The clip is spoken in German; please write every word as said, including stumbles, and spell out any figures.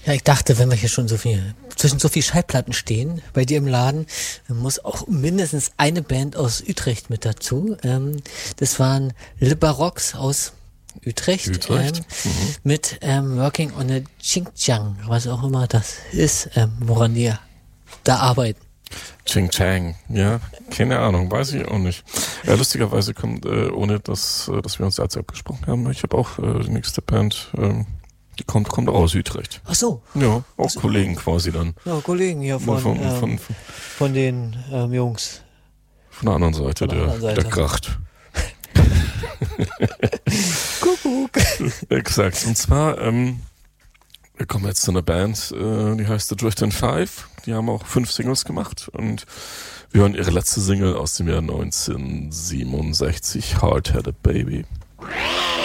Ja, ich dachte, wenn wir hier schon so viel, zwischen so viel Schallplatten stehen, bei dir im Laden, dann muss auch mindestens eine Band aus Utrecht mit dazu. Ähm, das waren Le Baroques aus Utrecht, Utrecht. Ähm, mhm. mit ähm, Working on a Xinjiang, was auch immer das ist, ähm, woran die da arbeiten. Ching Chang, ja, keine Ahnung, weiß ich auch nicht. Ja, lustigerweise kommt, äh, ohne dass, äh, dass wir uns dazu abgesprochen haben, ich habe auch äh, die nächste Band, ähm, die kommt, kommt auch aus Utrecht. Ach so. Ja, auch so. Kollegen quasi dann. Ja, Kollegen hier von, von, ähm, von, von, von den ähm, Jungs. Von der anderen Seite, Von der der, anderen Seite. der Kracht. Kuckuck. Exakt. Und zwar, ähm, wir kommen jetzt zu einer Band, äh, die heißt The Drift and Five. Die haben auch fünf Singles gemacht und wir hören ihre letzte Single aus dem Jahr neunzehnhundertsiebenundsechzig, Hard Headed Baby.